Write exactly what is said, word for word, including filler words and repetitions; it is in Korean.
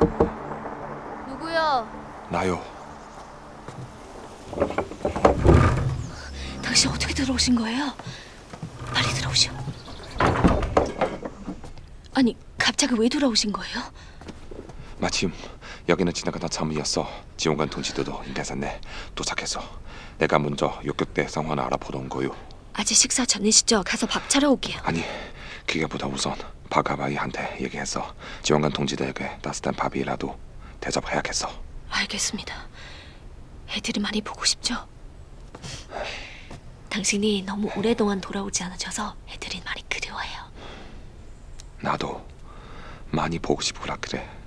누구요? 나요. 당신 어떻게 들어오신 거예요? 빨리 들어오시오. 아니, 갑자기 왜 돌아오신 거예요? 마침 여기는 지나가던 참이었어. 지원관 통지도도 인계산네 도착해서 내가 먼저 욕격대 상황을 알아보러 온 거요. 아직 식사 전이시죠? 가서 밥 차려 오게요. 아니, 그게보다 우선 박아바이한테 얘기해서 지원관 통지도에게 따뜻한 밥이라도 대접해야겠어. 알겠습니다. 애들이 많이 보고 싶죠? 당신이 너무 오랫동안 돌아오지 않으셔서 애들이 많이 그리워해요. 나도 많이 보고 싶구나 그래.